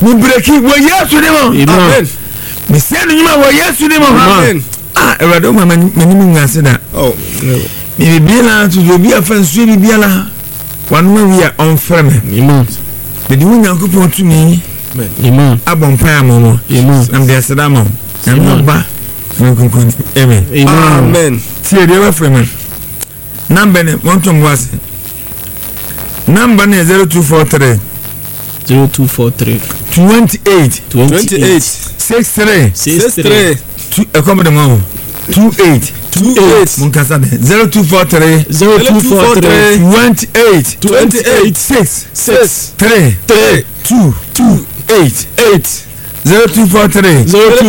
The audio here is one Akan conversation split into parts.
Me breaki wo Yesu ni mo. Amen. Me say no nyuma wo Yesu ni mo. Amen. Ewado ma manimu ngase da. Oh. Me bibia to do bia fa nsu bibia la. Wanu ma wi a onfrɛ me. Amen. Me di Nyankopɔn tumi. Amen. Abon pa amomo. Amen. Am de sedama. Am ba. Amen. Amen. Tie de wa frɛ me. Number ne montom was. Number ne 0243 0243 28 63 2 come the mo 28 Munkasa 0243 28 6 3 2 8 0243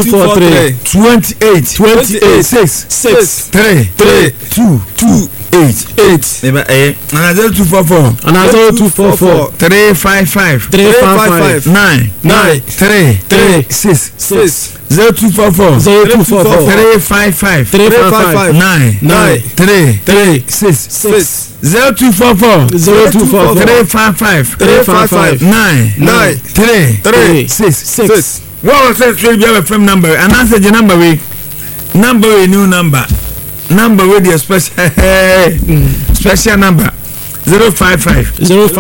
28 6 3 2 8 eba ana 0244 355 9 3 6 0244 355 9 3 6 0244 355 9 3 6 what was that will be our phone number and answer the number we new number with the special number 055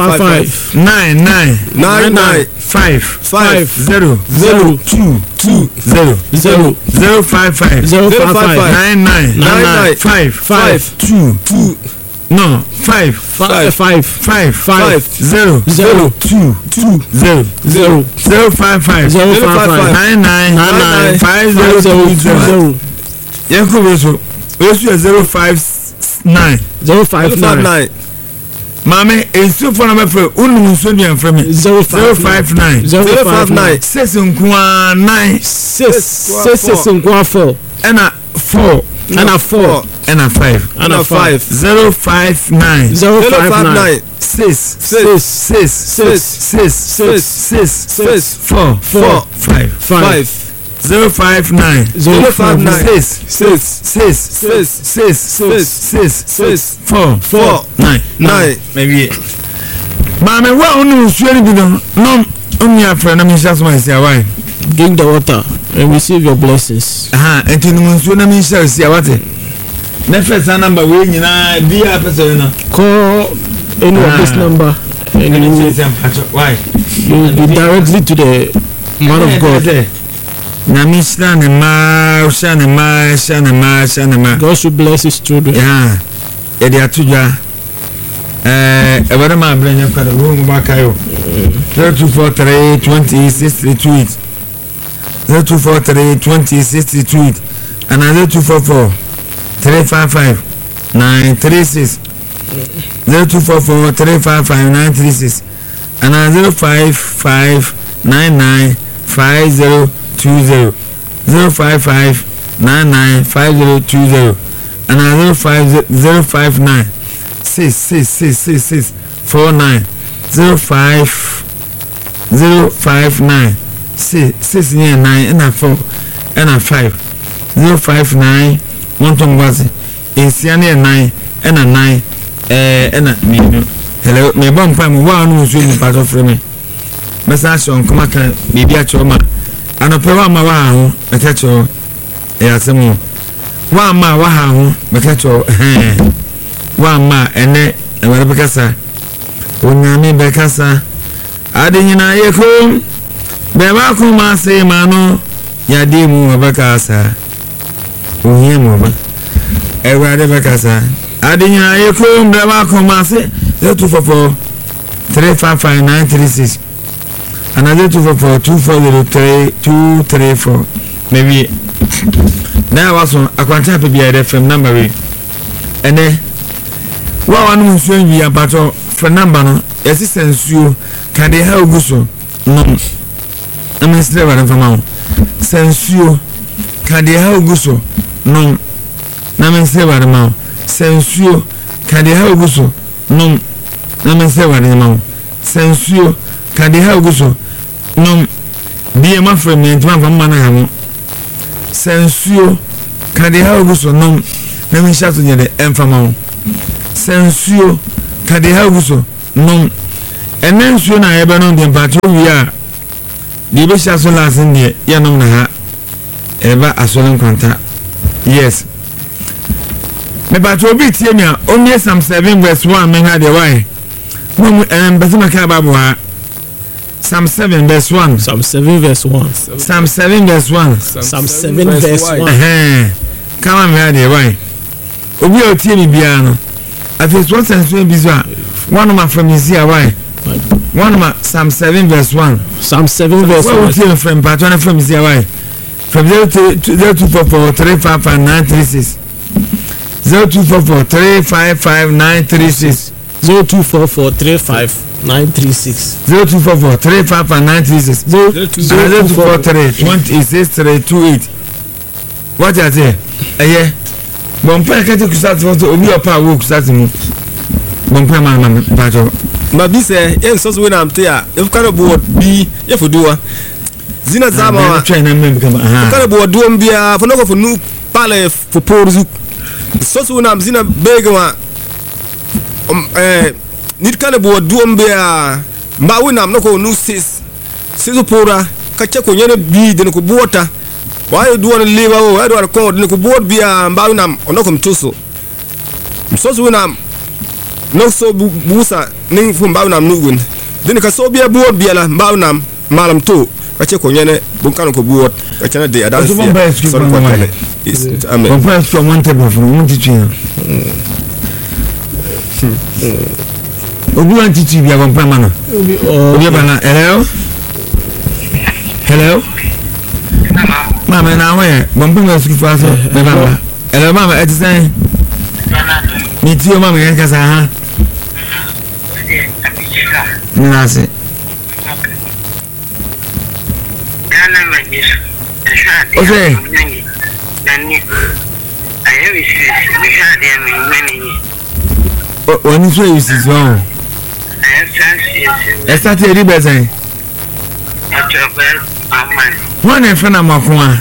99 5 0 0 2 0 055 99 5 2 no 5 0 0 2 0 055 99 5 0 2 Yanko Wesu 059 Mame ensu for na frɛ unu nsu dia frɛ me 059 6 nkwa 9 6 nkwa 4 and 4 and 5 059 6 4 5 059 6 4 9 maybe mama wa unu sueri bi no umi afra na mi sha so sia why drink the water and receive your blessings enti nu nsu na mi sha sia wate na first number we nyina dia person na call any of this number and why you will be directly to the man of God. Namishna nema shana. God should bless his children. Yeah. Edi atuja. Ebere ma brenya kwada wo mu bakayo. 0243 2063 0243 2063 and 0244 355 936 0244 355 936 and 055 99 50 20 055 99 5020 and 059 6 49 05 059 6 9 and 4 and 5 059 1 Asian 9 and 9 and hello me bomb pam one who's part of me message on come baby at your man anopewa ma wa ho mekacho yasemu wa ma wa ha ho mekacho wa ma ene eware bekasa onyame bekasa adinyina yekom beba ko ma se mano yade mu bekasa onyemo ba eware bekasa adinyina yekom beba ko ma se 244 355 936 another 244 maybe now was on a contact be a FM number and then one who's showing you about for number assistance you can they help you no I mean straight from sense you can they help you no I mean straight from sense you can they help you no I mean straight from sense you can they help you no be my friend me ntma from mana sensuo can they help you no let me shout to you the enfama sensuo can they help you no and then so na ebe no dem patro we are the be sha so last in there ya nom na ha eba asole nkwanta yes me ba to obi tie me a onye Psalm 7 verse 1 me ha de why mo bezima ka Bible ha Psalm 7 verse 1 Psalm 7 verse 1 Psalm 7 verse 1 Psalm 7 verse 1 come on me ha de why obi o tie me bia no afis what sense we be so one of my from is here why one of my Psalm 7 verse 1 Psalm 7 verse 1 what you from patron from is here why from 0244355936 0244355936 0244355936 0244355936 02432638 what you say eh bompa kete kusat for obi opa wo kusat mu bompa man bajo ma bi se en so we na amte a if kare bo bi ye foduwa zina zama train na mem kama aha kare bo duom bia fo no ko nu pale fo porzu so na zina begwa nit kare bo duom bia mba we na ko nu sis pora ka che ko nyene bi de ko bota why do one live oh why do one call de ko bot bia mba we na onoko mtuso so na no so busa ning fu mba we na nugun de ka so bia bot bia la mba we na malam to ka che ko nyene bunkan ko bot ka chana de adan so ko tele is amen on pass from one table from one teaching obi wan titi bia bompa mana obi bana hello mama na we bompa me su fa so me baba hello mama e tsan ni ti o mama yan kasa ha nasi okay oni so you see so start here be say one en fena makwa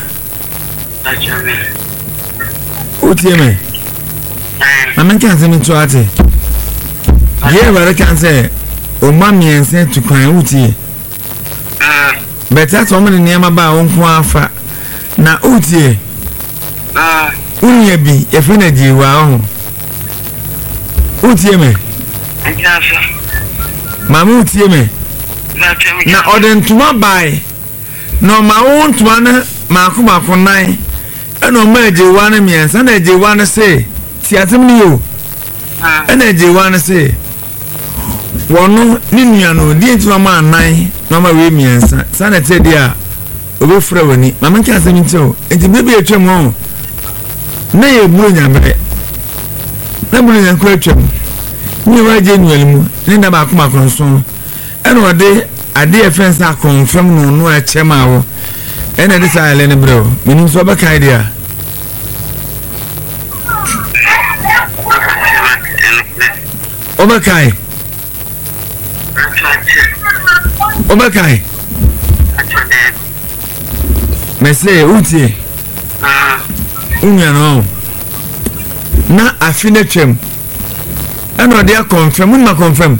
o tie me amen kan se me to ate ye bare kan se o ma mi ense to kwan o tie better so many niam ba o nko afa na o tie unya bi e fena jiwa o utie me mama utie me na odentuma bai no ma wontuma na makoma nan eno ma ejewa na miensa na ejewa na se tiatem ni yo ena ejewa na se wono ni nua no di ntuma ma nan na ma we miensa sana te dia obefra wani mama nka asem ntio enti bebe etwem ho na ye buru nyamre na buru nyanko etwem ni wa genuine mu ni na ba kuma konson eno ode ade efense a confirm no a chema wo ena de sa ele ne bro minim so ba kai dia obakai mese utie unya no na afine twem eno de confirm na confirm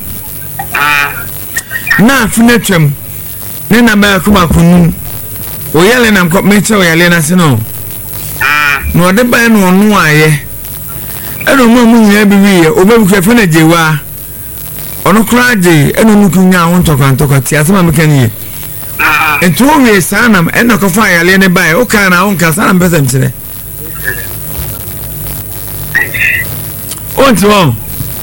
na afine twem ne na ba kuma kunu o yale na mko meche o yale na se no no de ba no no aye eno mo nyina bi wi o be ku afa na jewa ono kra je eno nu kunya won tokantoko ti asema me kan ye ento we sana eno ko fa yale ne ba o ka na won ka sana mbeza mtire onti won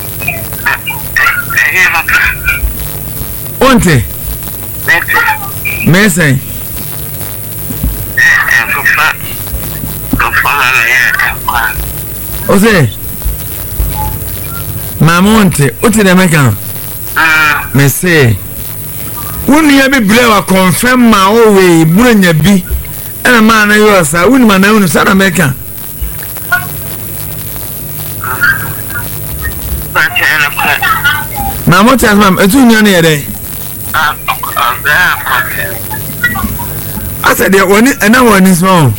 onti mese ose mamonte uti de meka mese woni ya bi brewa confirm ma o we bunya bi ena ma na yo sa woni ma na woni sa na meka mamonte asma etu nya na yede asa de woni ena woni so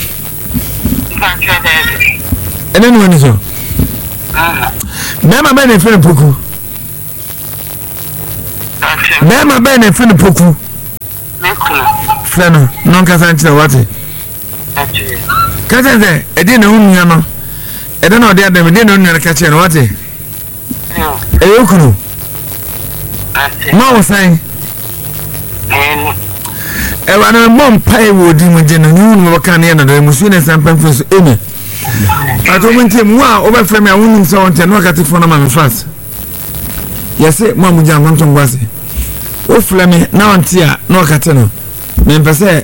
ena woni so Mema bene fene poku. Mema bene fene poku. frɛ no non kasa nkyerɛ wate kasa sɛ ɛde na wonua no ɛde na ɔde adam ɛde na wonua no ka kyerɛ no wate ɛyɛ okunu ma wo san ɛwa no bɔ mpae wɔ odi mu gye no ne wunu wɔka ne yɛ no dɛ musuo ne san pɛmfiri so amen ato mo nkyɛn mu a wobɛfrɛ me a wonim sɛ wɔntɛ no wakate foɔ no ma me fast yɛse mo a mogya nkontom gwase wofrɛ me na ɔnte a na ɔkate no mempɛ sɛ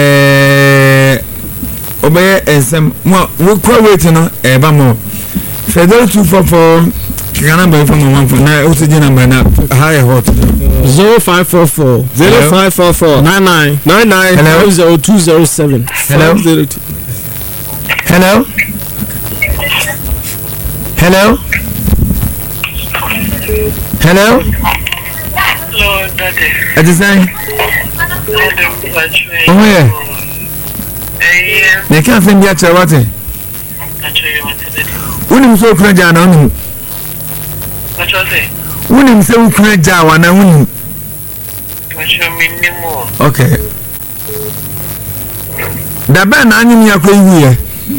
ɔbɛyɛ nsɛm mo a wokura wait no ɛba mo fɛ 0244 kika number yi fama one for na oxygen number na high hot 0544 0544 99 0207 hello hello hello hello Hello, Daddy. ati san oh yeah ne kan fem bia kyerɛ wate wonim sɛ okura gya na wonim wonim sɛ wokura gya wa na wonim okay da bɛn na anyim yakɔ iwuɛ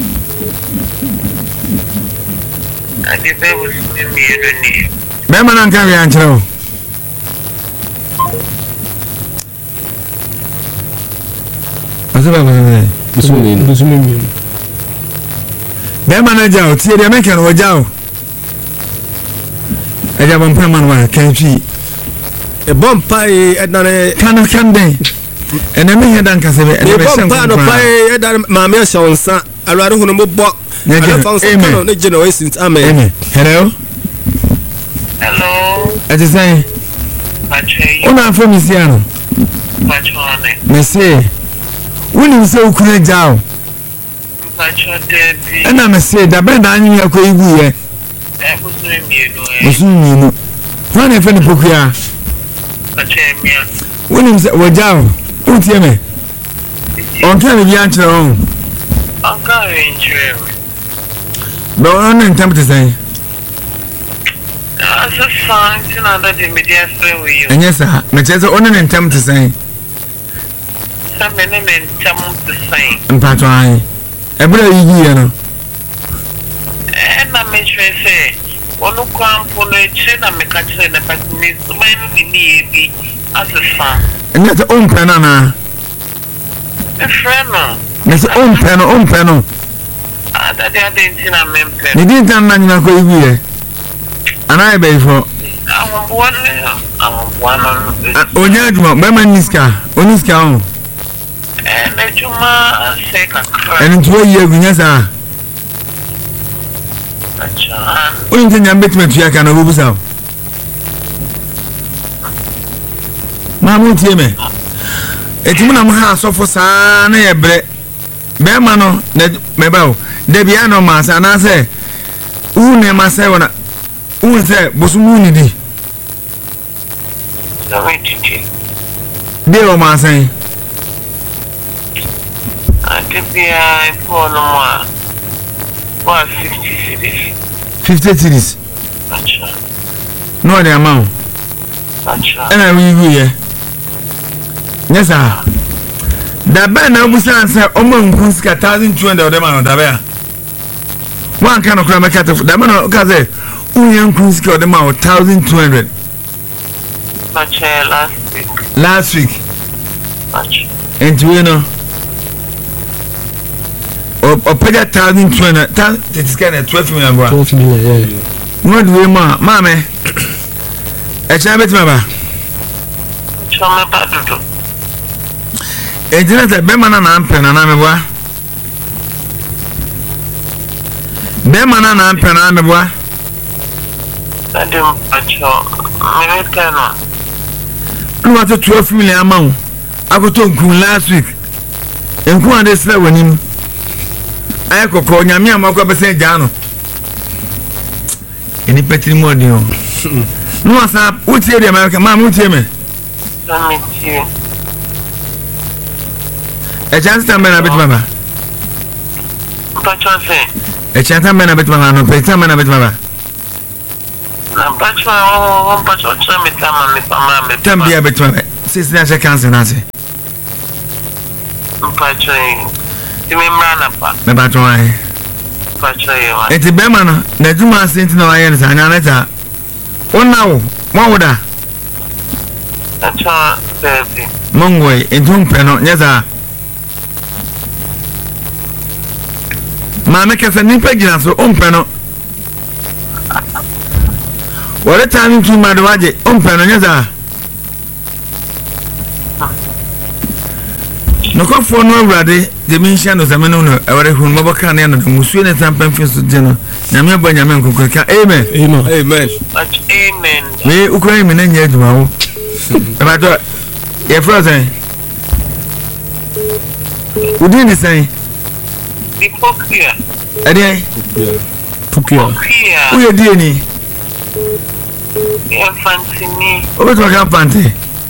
bɛma na nka wea nkyerɛ wo bɛma na gya wo tie deɛ mɛka no wɔgya wo ɛgya bɔ mpa ma no wa kan twi ɛbɔ mpae ɛdane kan den ɛnɛ mehɛ da nkasɛ bɛ ɛnɛ bɛhyɛ nkɔmpa no pae ɛdane maame ahyɛ wo nsa awurade hu no mobɔ adafa wo nsa kano ne gye na wɔasi amen hello ɛte sɛn wona afɔ me sia no mese wonim sɛ wokura gya wo ɛna mese da bɛn na anwe akɔ iguyɛ bosom mmienu hɔ ne ɛfɛ ne pokua wonim sɛ wɔgya wo wotie me ɔnka me bia nkyerɛ wo bɛ ɔno ne ntam te sɛn ɛnyɛ saa mekyerɛ sɛ ɔne ne ntam te sɛn mpatɔ ae ɛberɛ a yigiyɛ no ɛna mekyerɛ sɛ ɔno kwampo no akyire na meka kyerɛ na patumi suban no ne niyɛ bi asesa ɛnyɛ sɛ ɔmpɛ no anaa ɛfrɛ no na sɛ ɔmpɛ no adade ade nti na mempɛ ne di ntam na nyina kɔ yigiyɛ anaa ɛbɛyifoɔ ahoboa no ɔnya adwuma bɛma nni sika ɔni sika ho n'adwuma asɛ kakra ɛno nti wɔyi agu nyɛ saa wonim sɛ nyame bɛtumi atua ka na wɔbusa wo maa motie me ɛtumi na moha asɔfo saa na yɛ berɛ bɛrima no mɛba wo da bia na ɔmaa sɛ anaasɛ wohu nneɛma sɛ wɔ na wohu sɛ bosom wo ne di deɛ ɔmaa sɛn ade biara ɛpɔɔ no mu a wa 50 cities 50 cities na ɔde ama wo ɛna woyiguyɛ nyɛ saa da bɛn na wobusaa sɛ ɔma nku sika 1200 ɔde ma no da bɛ a woanka no kora mɛka tefo da bɛ na woka sɛ wonya nku sika ɔde ma wo 1200 last week enti wei no ɔpɛgya 1200 tɛtisika na 12 million boa 12 million no de wei mu a maame ɛkyɛn bɛtumi aba enti na sɛ bɛma no nampɛ no anaa meboa bɛma no nampɛ no anaa meboa ne wato 12 million ama wo akɔtɔ nkun last week nkun ade srɛ w'anim ayɛ kɔkɔɔ nyame a makɔ bɛsɛ gyaa no ɛnipa tiri mu ɔden o ne wasa wotie deɛ mayɛka maa wotie me ɛkyɛn sitam bɛ na bɛtuma ba ɛkyɛn tam bɛ na bɛtuma ba no pɛ tam bɛ na bɛtuma ba tam bia bɛtuma ba sisi na hyɛ kansa na ase mpacho timemra na pa me ba to ai mpacho yo eti be ma no na dwuma asenti na waye nsa anya na ta onawo mawuda acha baby mongoi entum peno nyeza ma me kasa nipa gina so ompeno wale tani tu madwaje ompeno nyeza no kofo no awrade de mention no zameno no awre hu no baka na no musuo ne tampan fiso de no na me ba nyame nkokoka amen Amen. amen me ukran me na nya aduma wo ba to ye frozen udini sai bipokia ade Pukia. uye die ni ya fantini obeto ka pante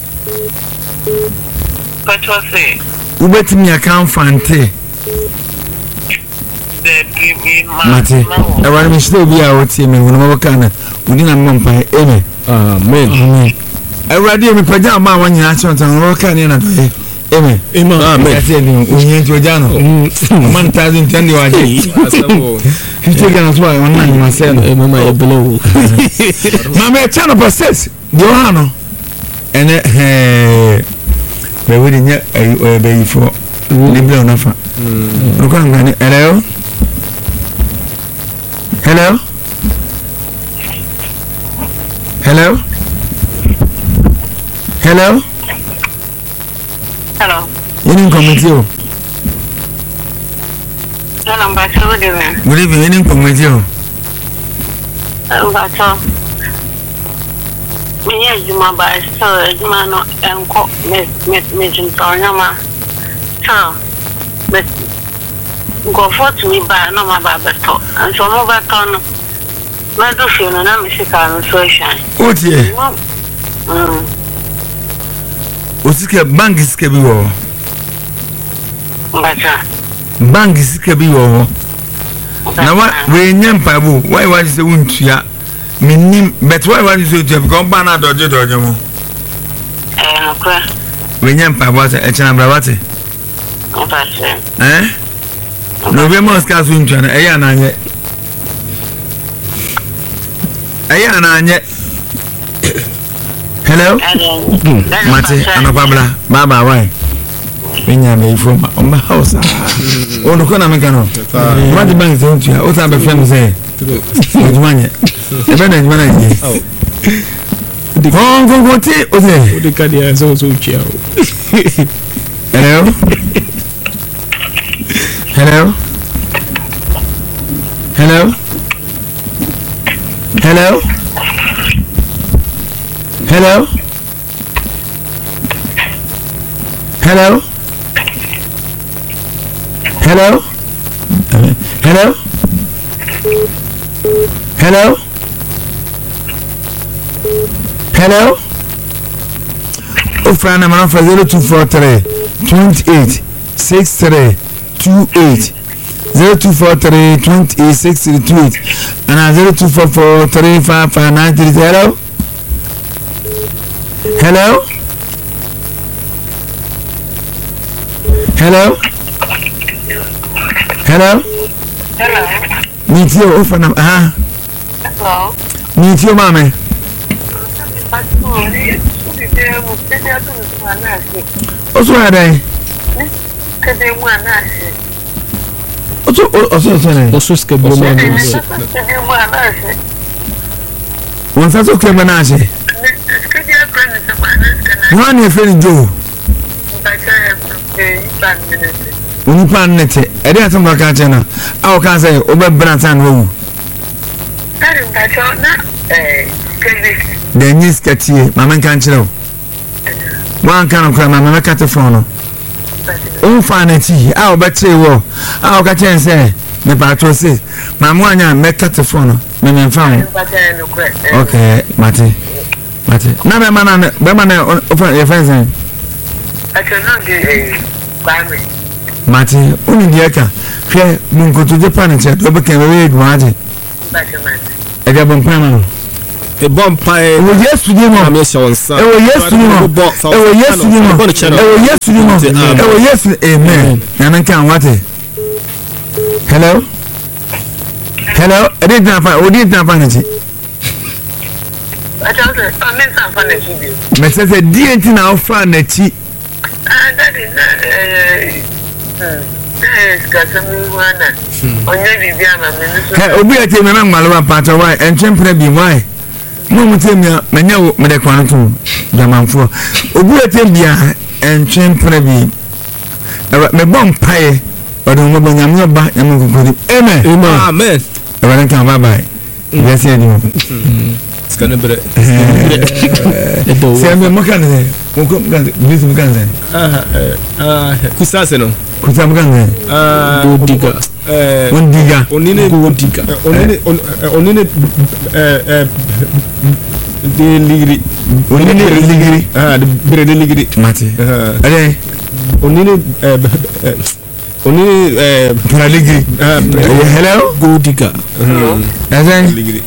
mpacho se ubetimi aka fante baby mate awari mi shito bi a wotie me hono baka na udina mmampa amen Amen. awrade mi pagya ma wanyina chontan baka ne na doye amen Amen. yati ni unye jojano man tazi ntende waje Asabo. hite gana so a wonna ni maseno Mama ebelo. mama channel process do hano ene be we nya be yifo ni bla na fa no kan ngani hello hello hello hello hello yini committee o hello mpacho de good evening yini committee o mpacho Minha Juma by so Juma no enko me Jintonyama. So but go for to me by no ma ba beto. And so mo beto no. Na do feel no na me sika no so shine. otie osike bank sike bi wo Mbacha. bank sike bi wo na wa we nyampa bu why wa se wuntua minim but why wa se wuntua because ba na doje mo Okay. we nyampa bu ase echana brawate Mbacha. no be mo ska wuntua na eya na anye hello mate anopabla baba why Minya me ifoma on my house. Oh no kona meka no. What the bank say to you? O ta be friend say. Ojumanye. E be na njuma na nje. Go ti o say. O de ka dia so chia o. Hello. Hello. Hello. Hello. Hello. Hello. Hello. Hello. Hello. Hello. Ofrana man for 0243 28 63 28 0243 28 63 28 and 0244 355 93. Hello. Hello. Hello. Hello. Hello. Meet you ofrana Hello. meet you mama. What's wrong there? Oso skebro ma no. Once that's okay, Manase. One your friend Joe. When you plan it, I didn't come back at Jenna. I can say, over Branson room. Then you sketchy, Mamma can't chill. One kind of crime, Mamma cat a phone. Oh, fine, I'll bet you will. I'll catch and say, the patrol says, Mamma, make cat a phone. Mamma found. Okay, Matty. Never man, Bemana, open your friends. I cannot do a family. Matty, only the Eka. Here, Mungo to Japan and said, Robert can read Marty. I got one panel. a bomb pie. Oh, yes, you know. I'm yes, on son. Oh, yes, you know. Oh, yes, you know. Oh, yes, you know. Oh, yes, amen. And I can't what it. Hello? Hello? I didn't have it. I don't know. I meant something to you. Mr. said, dear, now, fan the cheek. That is Obi ati me mangalo pa to why and champion be why no mo tell me menya me de kwano to jamanfo obi ati bia and champion be me bom pae odo mo banyam yo ba nyam kokori amen Amen. Everyone can bye bye yes you It's gonna be say me mo kan de mo ko kan bisu mo kan de Kusase no. kuta mo kan de Diga. one diga Onine Diga. onine de ligri. onine ligiri De brede ligri. mati ade Onine para ligiri hello Go Diga. ade ligri.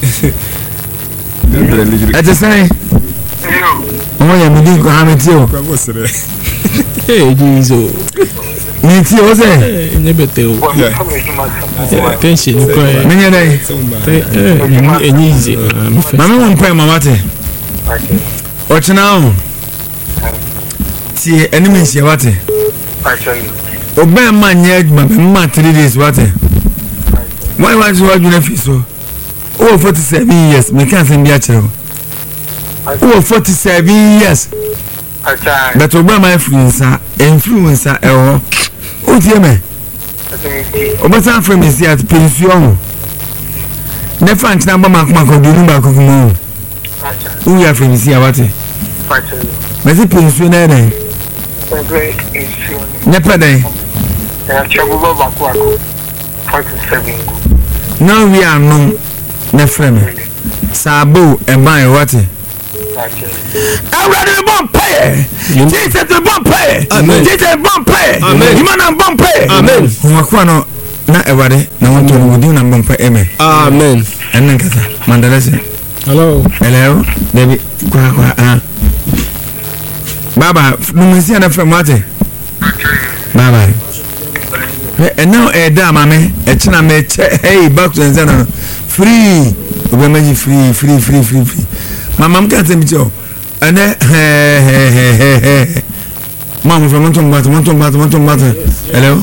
ade sai omo ya mi di ko ha meti o Hey, Jesus. mi ti o se Nebete o. Pension ko e. mi nye dai Enyi easy. mama mo mpa mama te o china o ti enemy nsia wate o ben ma nye aduma ma 3 days wate why was you na fi so o 47 years me kan sen bia kire o 47 years but o ben ma influencer e ho o tie me o ba san from is at pension ne fan china ba ma ko do nu ba ko mu o ya from is ya wate me se pension na den ne pa den now we are no ne frame sabo e ban e wate Everybody bomb pay. Jesus the bomb pay. Jesus bomb pay. You man bomb pay. Amen. Mwakwa no na everybody na want to wudi na bomb pay amen. Amen. Enen kasa mandalese. Hello. Hello. Baby kwa Baba numisi na from wate. Baba. And now da mame e china me hey back to nzana free. Obemeji free. Mama mka tembicho ane mama from monton bat hello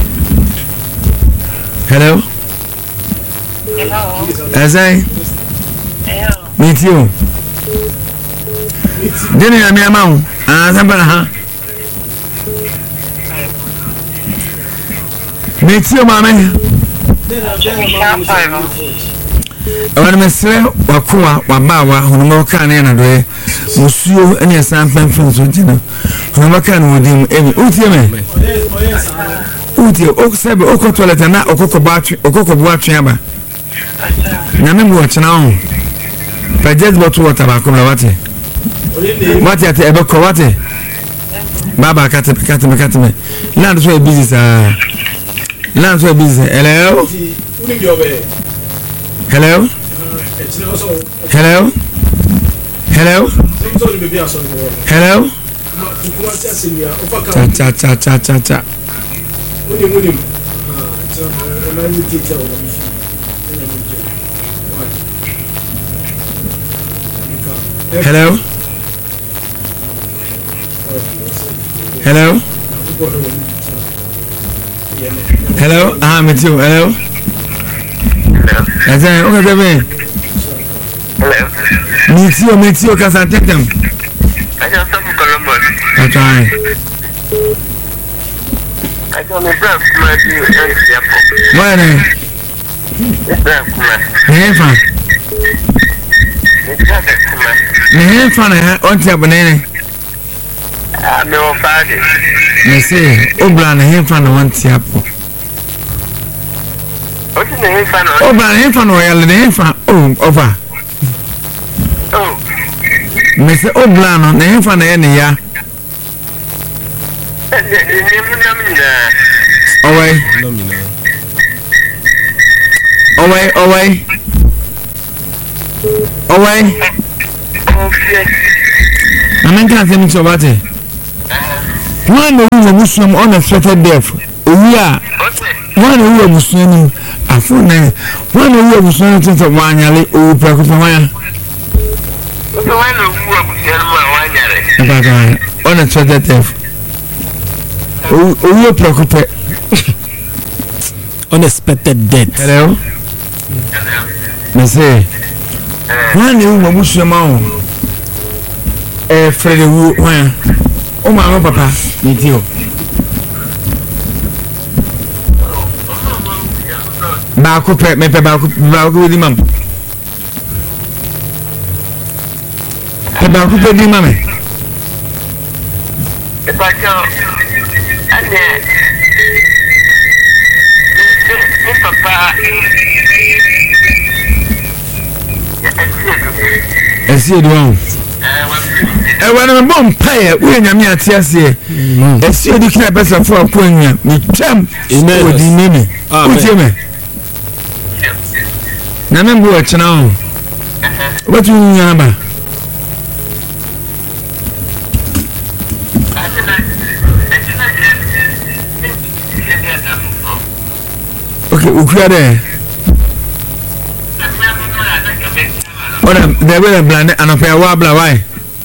Azai meet you deni ya mi amau sambana ha meet you mama Wan mesre wakuwa wabawa hono ka na do musuo ene san pamfin so tina hono ka na wodim emi utie me utie o sebe o ko toilet na okoko bo atwe aba na me bo chena ho pa just bottle water ba komla wate ate ebe ko wate baba kate me land so busy hello cha hello me too hello Azai, okay, baby. Hello. Meet you, kasa tetem. I just have Columbus. That's right. I don't know if my dear Why then? Nehefa na onti abonene. Me o father. Me say, obla nehefa na onti apo. Obla nehefa no yale nehefa over. Oh. Me say obla no nehefa na ye ne ya. Oway. I can't say much about it. One who was some unexpected death. We are one who was swimming a full name. One who was swimming to one year old Precopia. Unexpected death. Oh, Precopia. Unexpected death. Hello? Me say, one who was swimming. Freddy Wu, where? Oh, my papa, meet you. Baku pet me baku with the mum. Baku pet the mummy. If I go, and then, papa, I see it wrong. When I'm born, pay it when I'm here. I see you can have a for a point. Me champ in the name. What's your name? Nana watch now. What do you remember? Okay, we're there. They will blend and a pair wobbler. Why?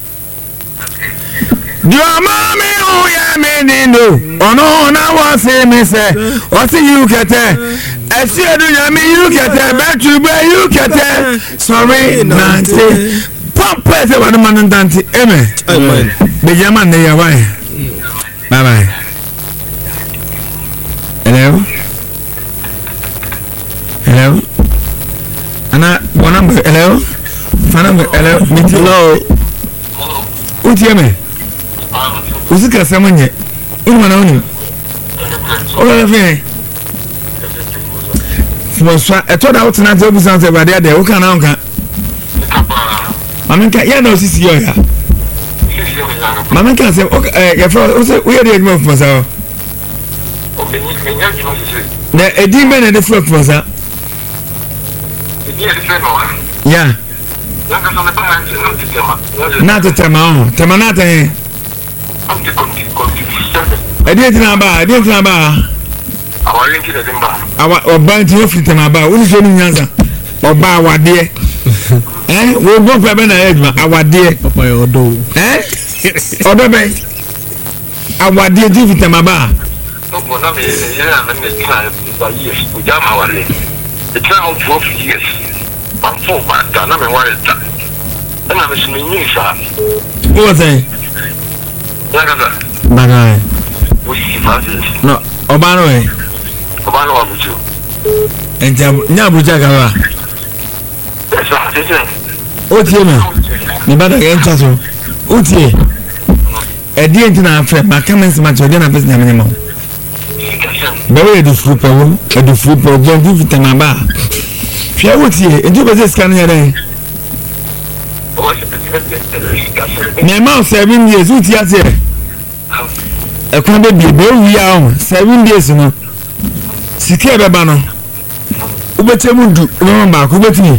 Your mommy, oh, yeah, me, no. Oh, no, now what's him, say, what's you get there? I see you get there, but you get there. Sorry, Nancy. Pop, press one man and Dante, Emma. The Yaman, they are why. Bye bye. Hello? Hello? Anna, one number, hello? Hello, hello. What's your name? Who's it? Someone yet? In one only. Oh, okay. I thought I was not to be something about the other. Who can I? Mamma can't, yeah, no, she's here. Mamma can't say, okay, we are the move for so. The demon and the flock was up. Yeah. Not a Tamao, Tamanata. I didn't know our bank of Tamaba. What is your answer? Or bow, our dear. Eh? We'll go for our dear. Eh? Or the bank. Our dear Tamaba. It's now 12 years. I'm 4 months. I'm worried. And I'm assuming you, sir. What's it? Bagay. We see Francis. No, Obano. Obano, I'm with you. And Nabujagawa. That's right, isn't it? What's your name? You better get to what's here? A dear to our friend, my comments much or dinner business anymore. Very the fruit problem, and the fruit problem, do it in my bar. Share what's here, and do this can here. My mouth 7 years, what's here? A crumble be very young, 7 days, you know. Secure the banner. Ubetemudu, remember, Kubeti.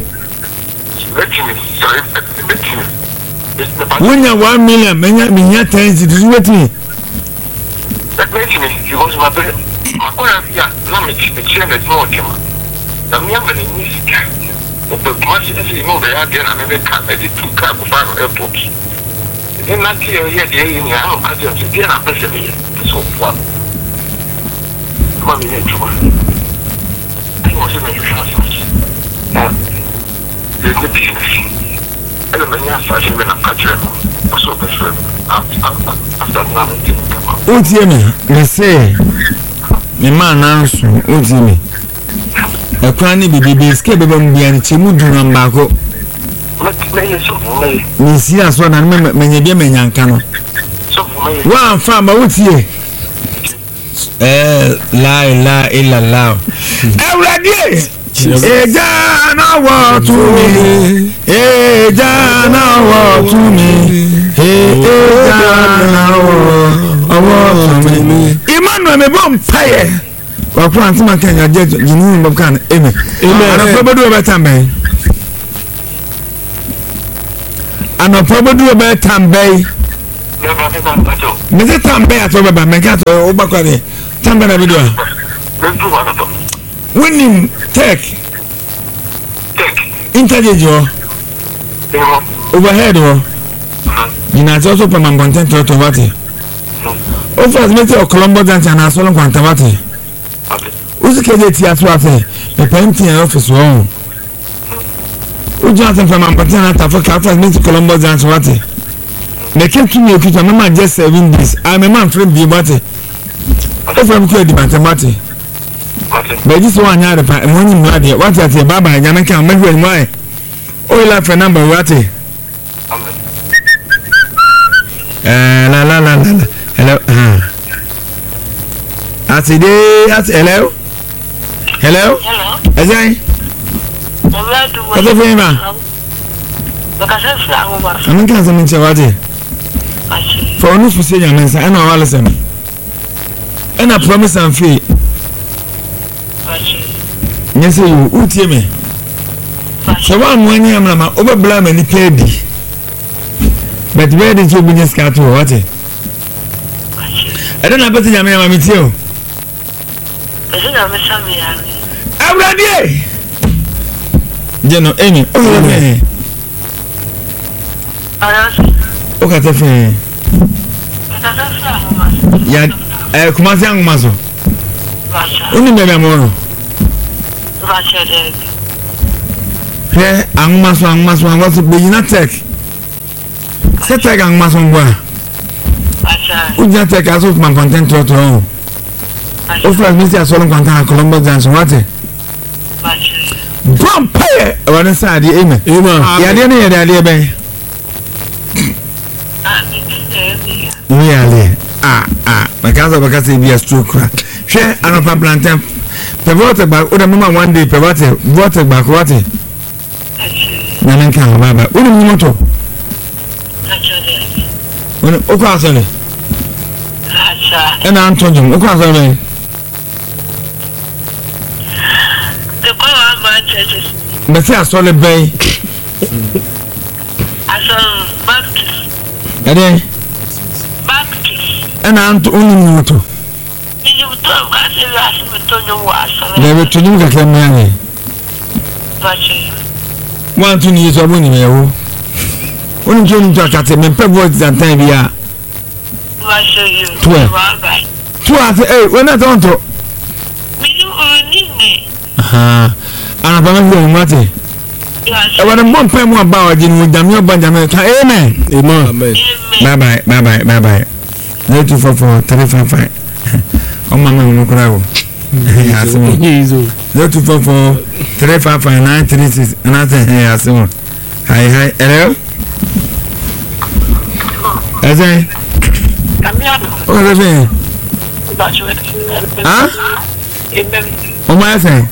When you're 1 million, many times it is with me. That makes me, you was my bed. I'm going to be a chair that's more camera. I'm young and in music. But much as you know, they are again, I never can't edit 2 cars of 5 airports. Then not clear yet, in your own country, again, I'm busy. So fun. Come in here, I wasn't in your house. There's the business. I don't know if I should be a country. So that's right. After nothing. What's your name? They say, the man answer, what's your name? A cranny baby escape from the Antimudu Rambaco. Miss Yas one and many women and cano. One farmer, what's here? La illa la. Every Ejana walk to me. Ejana walk to me. Ejana walk to me. Emmanuel me bomb fire. Wakwa ntima Kenya je jinu mbaka na amen. Amen. Ana ko bedu better man. anɔpa bɛduru bɛyɛ tambɛyi mese tambɛyi atɔ bɛba mɛnka atɔ wobakɔ de tambɛyi na bɛdu a wonim tech interchange hɔ overhead hɔ nyina ati ɔso pɛma mbɔnten tɔtɔ wate ofas mete ɔkolɔmbɔ junction na asɔlɔ nkwanta wate wosikɛgye ti aso ase pɛpɛ nti yɛn office hɔ wogyina ase pɛma mbɔnten na atafo ka ofas mete kolɔmbɔ junction wate mɛkɛ tumi ekutwa mɛma gye 7 days a mɛma mfiri bi wate ofra mu kɔ adi bantem wate bɛgye sɛ wɔanyɛ ade pa ɛmu anyi mmira deɛ wate ate baaba nyame ka mɛhwɛ anim ayɛ oyila fɛ number wate la hello ati de ati hello ezai kato fema amin kan zamin cewa je fa wani su sai yamin sa ana wala sam ana promise and fee nyese yu utie me so wa nwani amna ma obabla ma ni pedi but where did you business car to what I don't know about your mammy too. Every General Amy, okay, definitely. Yeah, come on, young muscle. Only maybe more. Yeah, I'm muscle, what's the beginner tech? Set a gang muscle one. Would you take us off my content to home? Offer Mr. Solomon Quantana Colombo Johnson, what? Vampire! One inside the aim. Yeah, the idea, bay. Really? My cousin because he be a stroke crack. Share another plantain. Perverted back, or the mama one day, perverted, water back, water. Naman can remember. What do you want to? When Okasone, and Antonio, Okasone. The call of my churches. But I saw the bay. I saw Baptist. And then, Baptist. and I'm to only motor. You talk as if I told you what. Never to do the camera. One, 2 years of winning, you. When you came to a cat, and pebbles that time, yeah. 12. 12, when I don't talk. And I'm going to I want a more pen more about it with Daniel Benjamin. Amen. Amen. Bye bye. 0244 355. Oh, Mamma, no crowd. 0244 355 936. And I say, hey, I say, hi, hello. Is it? What is it? Huh? What am I saying?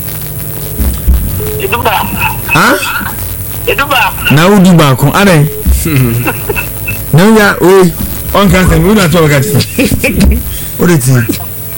Huh? Now do back on Ade. No, yeah, we on cancer, we not talk at you. What is it?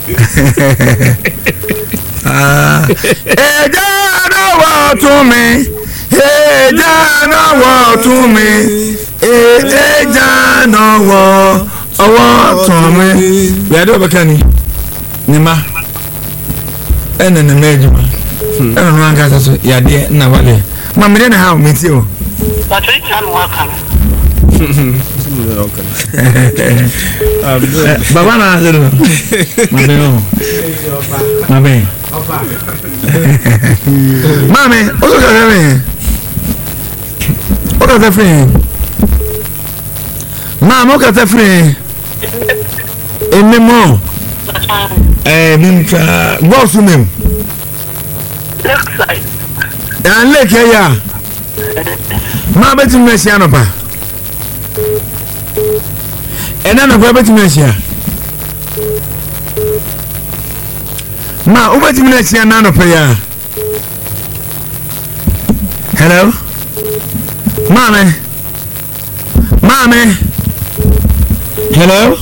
Hey, Jana, to me. Hey, Jana, to me. Hey, Jana, to me. We are over Kenny. Nima. And then the major. I don't know, I got ya dear, now what? Mamma didn't have me too. But we can welcome. Babana, Mammy, Mammy, what are the friend? Mam, look at the friend. A memo. Boss to me. Looks like. And look here, Ma bet me sianopa. And then a bet me sia. Ma, over to me sia nano paya. Hello? Mommy. Hello?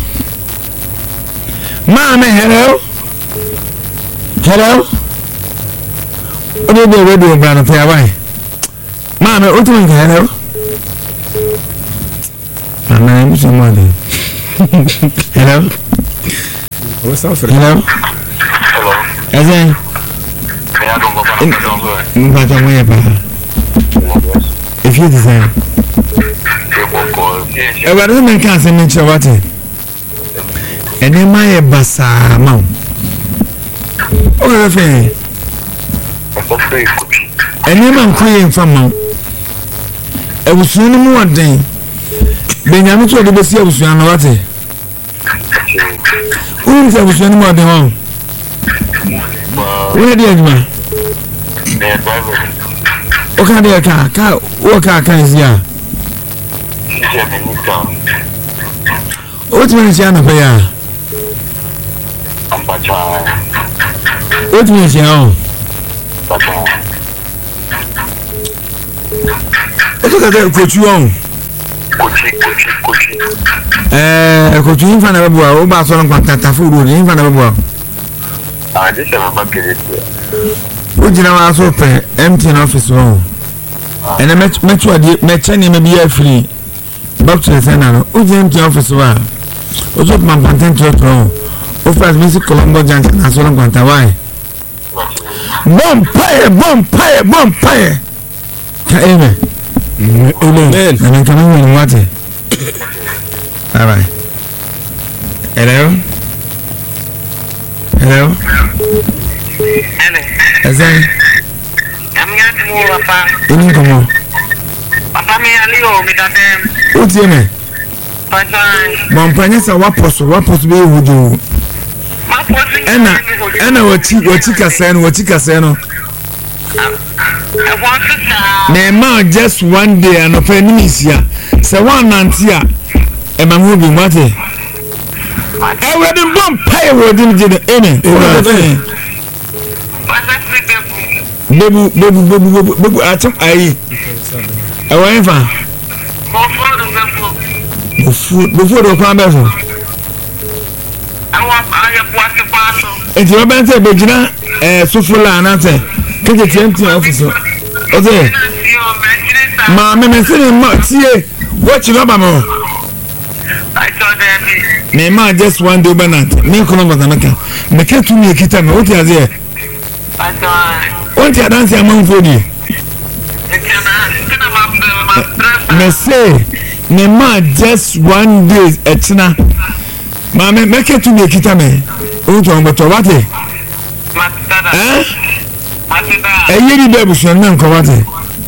Mommy, hello? Hello? What do you do, Brandon? Why? Mamma, what do you hello? na musu mo de hello hello Azen Mbata mwenye pa if you design everybody men can say mention what ene ma ye basa ma o re fe ene ma nko ye mfa ma ebusuno mu waden benyame to de besi ebusuno na wate o se ebusuno mu waden ho where the edma okay there ka o ka is here what means ya na pa ya what means ya o o ka de kochu on kochu infa na bebo o ba so na kwantata fu ro infa na bebo this is my bucket. O jina wa so pe MTN office wo. And metro de mechani me be free. Back to the center no. O jina MTN office wa. O so man content to pro. O first music Colombo Junction na so kwanta why. Bomb fire. Ka eme. Amen. Na kama ni wate. Bye bye. Hello. Hello. Azen. Papa. Ini komo. Papa me alio mi dadem. Utie me. Papa. Mampanya sa waposo be hudu. Ena wati kase no. I want to say. Me ma just one day and open nimisia. Se one nantia. E ma mu bi mate. I wedding bomb pay wedding jide ene. Bebu atam ayi. E wa enfa. Before do kwa befo. Enti wa bente be gina sufula na te. Keke TMT office. Oze. Ma me se ma tie. What you about mo? I saw them. Me ma just one day banat. Me kono bazanaka. Me ke tu me kita me. What you there? I saw. What you dance among fodi? Me say me ma just one day etina. Ma me ke tu me kita me. O to on beto wate. Yeri bebu so na nko wate.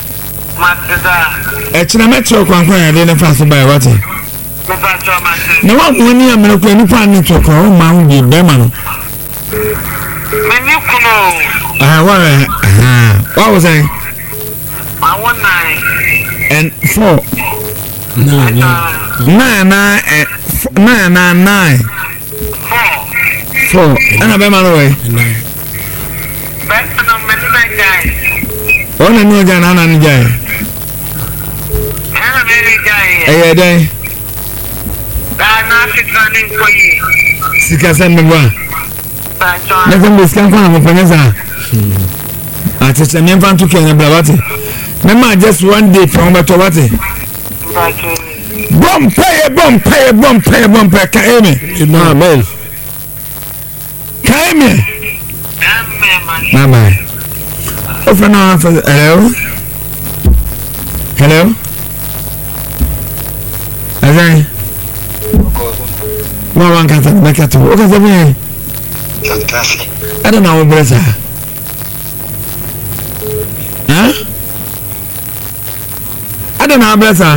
Etina metro kwankwan ya de na fast by wate. Na wa mo ni amene ko ni pa ni to ko ma hu bi be ma no. Many kuno. What was I? I want 9 and 4. 9. 4. And I be man away. Best no many guys. Oh, no, no, Jan, Anna, guy. I'm very guy. Hey, day. I'm not running for you. Sika send me one. Never be scam for Panesa. I teach them infant to Kenya Blavati. Remember just one day from Batawati. Bomb pay, Kaime. Amen. Kaime. Mama. Over now, hello. Azai. One kata mekatu. Oka zabi. I don't know brother. Huh? I don't know brother.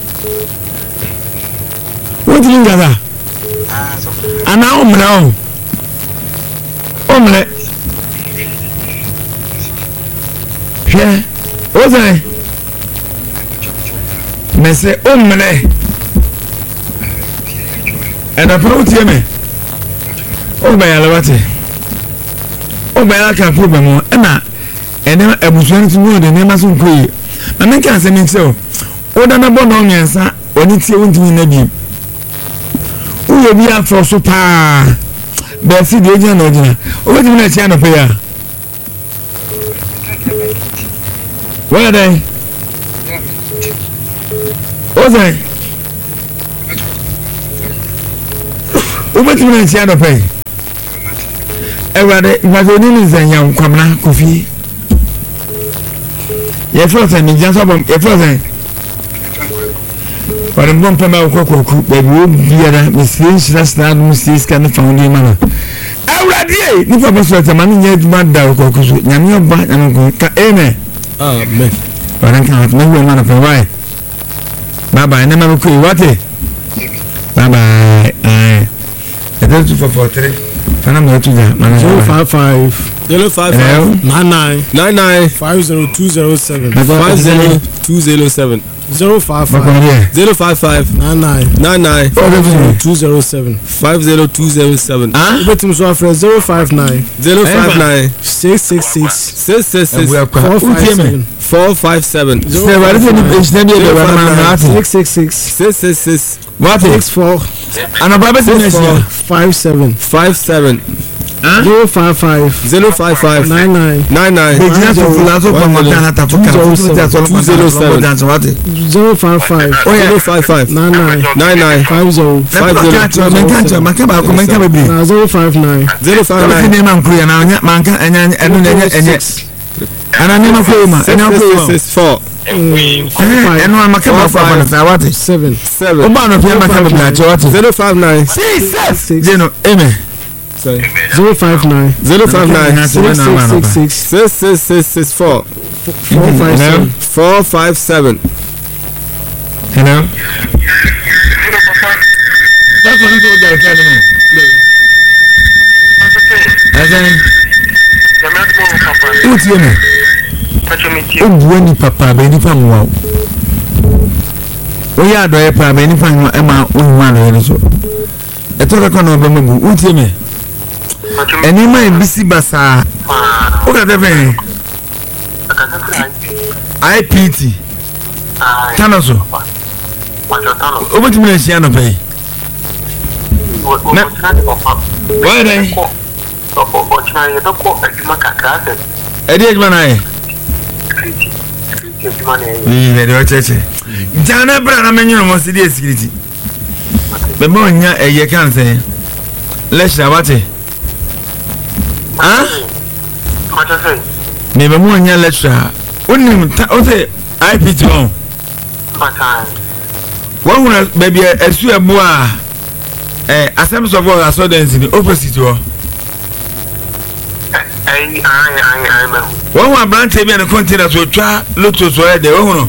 What do you gather? Ana omre. Yeah. What's that? Me say omre. And I proud to me. Oh, by Alawati. Oh, by Alaka problem. And then I was trying to know the name of some quay. I make us a so. Oh, then I bought on answer when it's you to me. Who will be out for super? But see the agent or dinner. Oh, wait a minute, China Paya. Where are they? What's that? Ubeti mna nsia no pay. Ewade ngazoni ni zanya kwamna kofi. Ye frozen mi janso bom ye frozen. Para bom pema kokoku baby biara mi sira no si scan found mana. Ewade ni papa so ta man nya duma da kokoku so nyame oba nyame ka amen. Amen. Para kan me we mana pe why. Bye bye na ma ko wate. Bye bye. That's 243. Fana mo tuja. 055 99 50207 50207 055 99 50207 50207 Betim so afre 059 666 457 666 What? 64 And about 57 055 99 Business of Lazo Pamata Tafuka 207 055 99 50 457 Hello? That's what I'm going to do. Papa, Benny Pamwa. We are the Papa Benny Pamwa, Emma, one so. I told a corner of Bambu, Utime. And you might be see Bassa. What are the very IPT Tanaso. Over to Milesiano Bay. Why are they? Edman, Jana Brana Menu was the security. The more you can say, let's have what it. Never more than lecture. Wouldn't say IPT on. One will maybe a swear bois. A sense of all our students in the opposite war. One more branch and a container to try Lotus or the owner.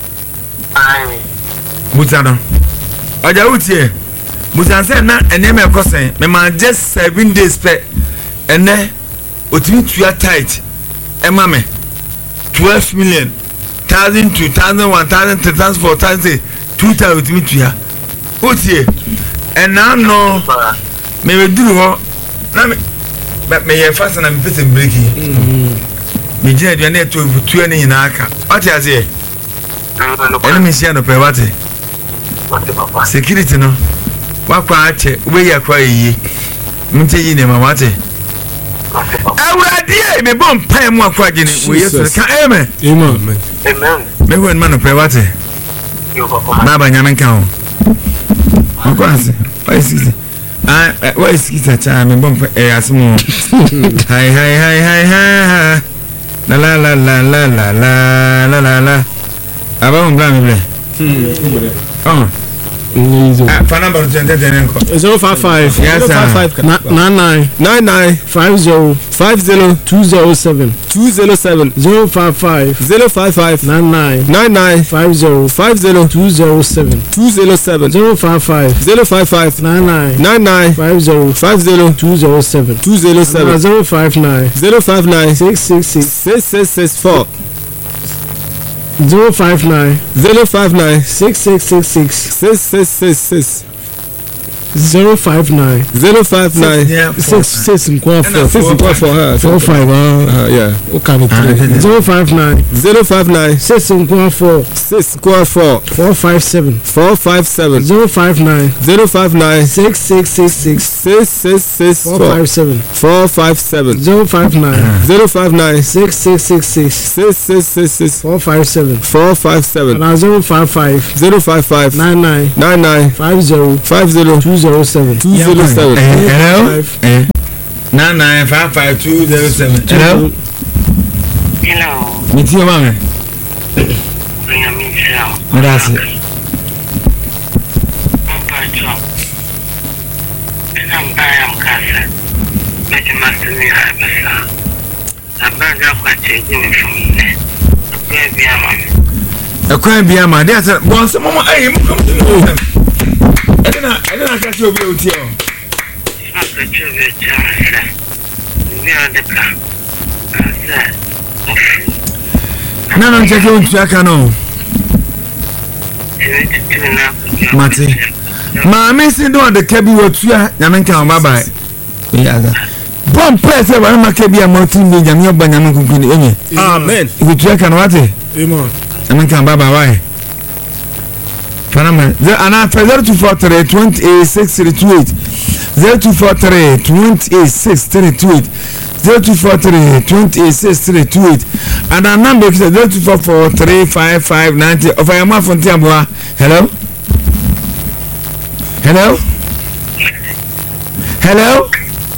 Mutano. Ojawutie. Mutan said not a name of cousin. My man just 7 days pay. And then otimi tuya tight. Emame 12 million. 1,000, 2,000, 1,000, 3,000, 4,000, 2,000 otimi tuya. Otie. And now no. Me we do ho. Na me but me fast na me pese breaki. Me je aduane to tuya ni nyina aka. What you say? Enemy see no pe what? Security no. Wakwa ache we yakwa yi. Mte yi ne mama te. Awurade me bom pai mu akwa gene we yesu ka amen. Amen. Me wen man pe what? Na ba nyame kan ho. Akwanse. Why is it? Why is it cha me bom asimo. Hi. La la la la la la la la la. Aba on bla me ble. Oh. For number 055 yes 99 50 207 055 99 50 207 055 99 50 207 059 666 059 666 059 6 for her 45 yeah okay 059 6 for 457 059 666 457 059 666 457 and 055 99 50 207 207. 207. Hello. 9955207. Hello. Hello. Meet you, mama. That's it. I'm Casa. But you must be a bag of what you're doing for me. A crime be a man. There's a once a moment. I am come to know them. I didn't catch your beauty. No, check your track. I know. Mati. Mammy said, "No, the cabby will try. Yamanka, bye bye." Bomb press, I want my cabby a mountain with your banana. Amen. We track and what? Amen. Yamanka, bye bye. Panama, and after 0243 28632 0243 28632 0243 28632 and our number is 0244 35590 of I am from Tiambua. Hello? Hello? Hello?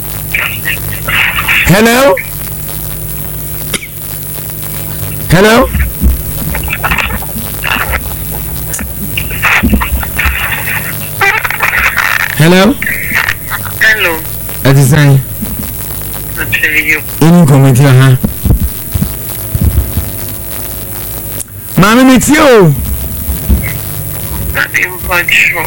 Hello? Hello? Hello? Hello. I design. I'll tell you. In committee, huh? Mammy, meet you. That impartial.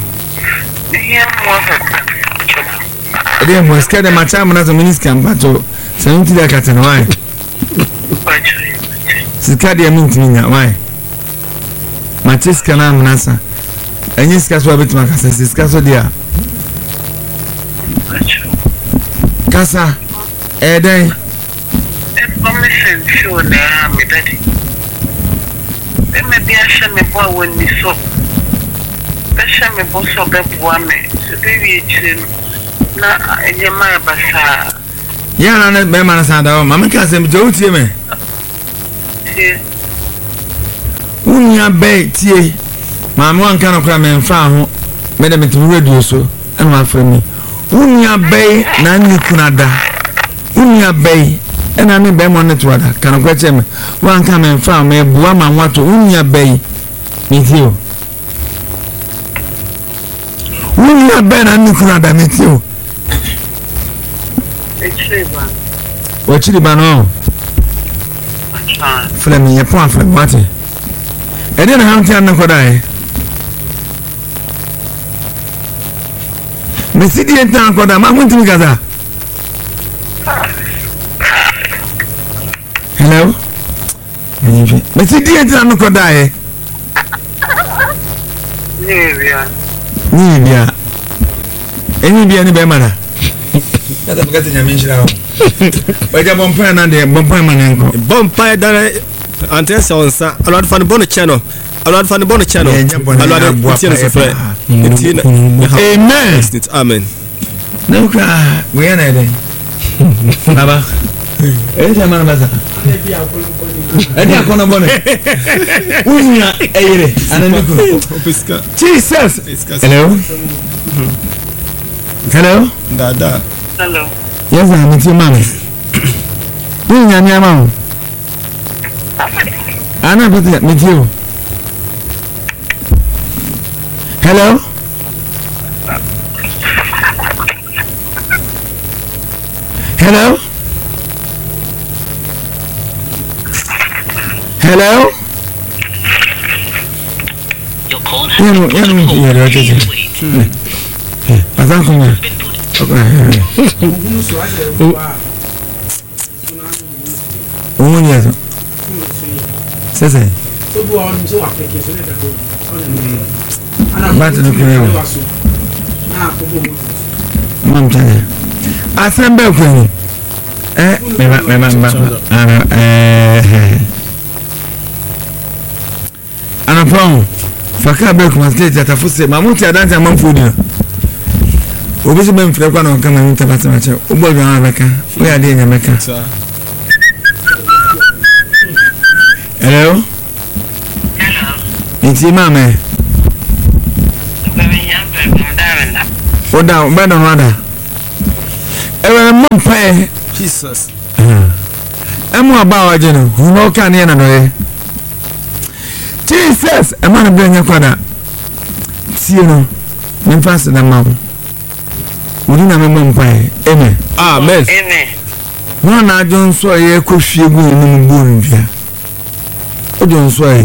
Then was scared of my time as a minister, but 70 like at and why? Sicadia means me now, why? Matis Canam Nasa. And yes, Caswa bit my casa, is Casso dear. Casa, a day. Information sure now, me daddy. There may be a shame boy when we saw. The shame boss of the woman, so baby, na Yamaya Basa. Yana, Beman Sanda, Mamma Cassim, don't see me. Unya bay tea. Mamma one kind of crime and found Madame to radio so, and one for me. Unya bay, Nani Kunada. Unya bay, and I mean Bemon Netwater. Can I catch him? One come and found me, Buama, what to Unya bay. Meet you. Unya bay, Nani Kunada, meet you. What you bano? Fleming, your point from what? I didn't have to die. Messi didn't talk about that. I'm going to Gaza. Hello? Messi didn't talk about that. Nibia. Any better. That's a getting a mention. But a bumpire and a bumpire man. Bumpire done until so on, sir. A lot from the bonnet channel. A lot from the bonnet channel. A lot of amen. Amen. No cry. We are not. Baba. It's a man. I didn't want to bonnet. We are Jesus. Hello. Hello. Dada. Hello. Yes, I'm with your mommy. Who is your mom? I'm not with you. Hello? Hello? Hello? Your call has been put on hold. Please wait. Faka break must get at a foot. Mamuti Adanta Mamfood. Obisi Ben Frekano come and interpret. Ubo America. We are in America. Hello? Hello. It's your mama. Oda better rather. Ever Mumpai. Jesus. I'm about General, who no can hear another. Jesus, a man of bring your father. See you know, then faster than mom. We didn't have a Mumpai. Amen. Amen. Amen. One I don't saw a coffee in the moon. I don't swear.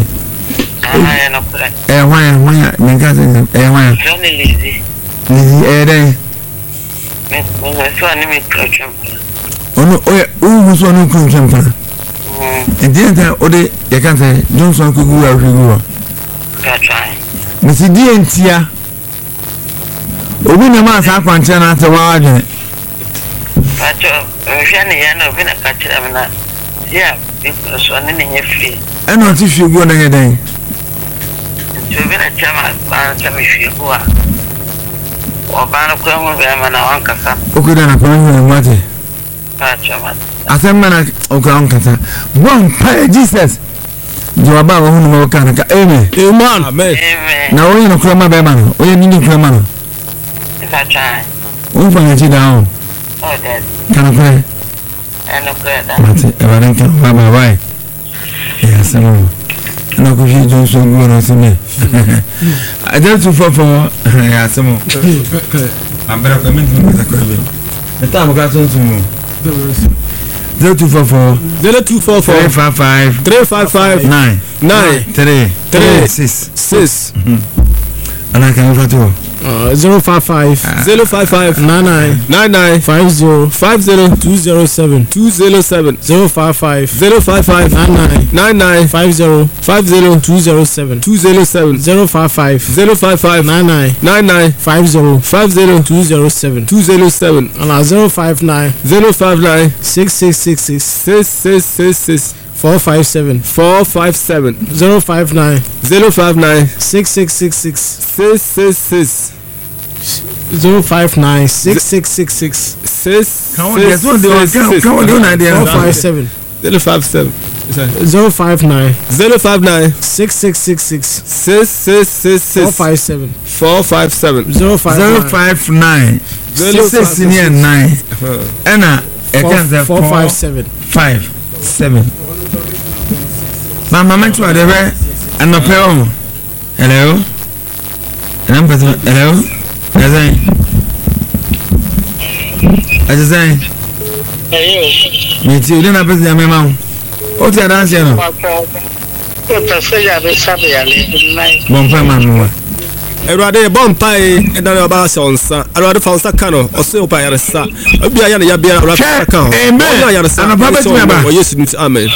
Why, my cousin, why? Johnny Lizzie. Lizzie, When I saw an image, oh no, who was one who comes from? And the other, you can't say, Johnson could go out. that's right. Mr. D and Tia. Obi na ma sa kwanche na ate wa adwene. Pacho, mhwani ya na obi na kachira me na. Ya, people so ne nye free. E no ti fi go na ngeden. Obi na chama ba chama free go a. Oba na kwa mu be ma na wankasa. Okuda na kwa mu mate. Pacho ma. Asemma na okura onkata. Bon pa Jesus. Jawaba wa hunu ma kana ka amen. Amen. Amen. Na oyi no kura ma be ma no. Oyi ni kura ma no. That's right. O fa nchi down. Oh, that. Kana kwa. And okay, Mate, ebaran ka baba bye. Ya sema. Na ko fi jo so go na seme. Aja tu fo ya sema. Ambera ko min tu ta ko be. Eta mo ka so tu mo. 0244 0244 355 355 9 9 6 6 ana kan fa to 055 055 99 99 50 50 207 207 055 055 99 99 50 50 207 207 055 055 99 99 50 50 207 207 and 059 059 6666 6666 457 457 059 059 6666 666 059 6666 6 Come on, there's one there. Come on, don't idea. 457 057 059 059 6666 666 457 457 059 059 6 near 9 Anna, I can't say 457 5 7 Mama meant to have and no pay. Hello, and I'm hello. I just say, me too. Then I put the memo. What's your answer? Bonfire. Erade bompai edana ba sonsa erade fonsa kano ose opa yaresa obi aya na ya bia erade kan amen ya yaresa na baba tumi ba o yesu nti amen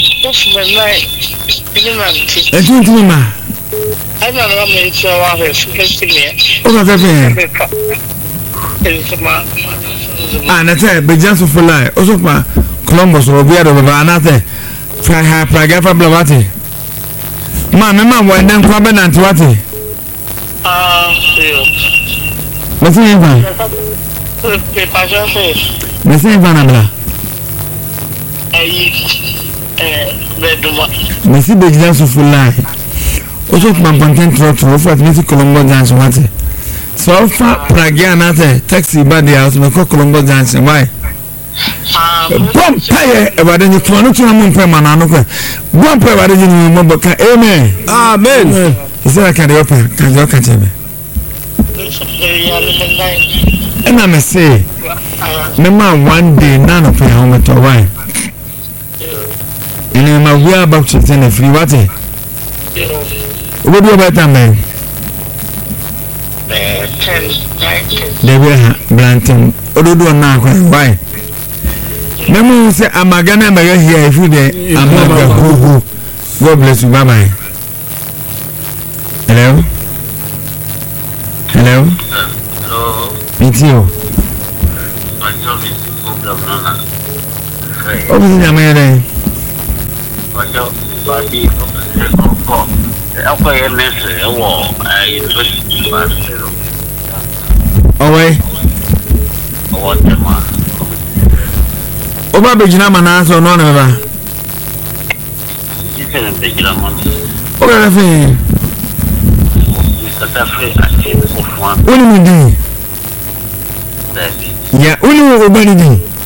etumi ma I don't know me so I have seen o ka fefe na te be janso for lie o so pa Columbus obi ado baba na te fa ha praga fa blawati ma me ma wo den kwa be na ntwati Merci Evan. Merci Evan Abla. Merci Bejlan Sufulai. Also Pampanten Trotro for Admitted Colombo Dance Water. So far Pragia Nate, taxi by the house, no Colombo Dance. Why? One pay about any clone to a moon permanent. One pay about any Moboka. Amen. Amen. Is that I can open? Can you catch me? And I may say, Mama, one day none of your home to wine. And we are about to send a free water. What do you better man? They will Blanton. Odo now, why? Mama say, I'm a gonna make here if you day. I'm not a God bless you. Bye bye. Hello? Hello? Hello? It's you. My job is program runner. What was the name? My job is body of the LPMS University Barcelona. Oh, wait. What the man? Oba Bejina Manas or none of her. You can take your money. What are the Mr. Taffy, I think of one. What do you do? ya unu obani din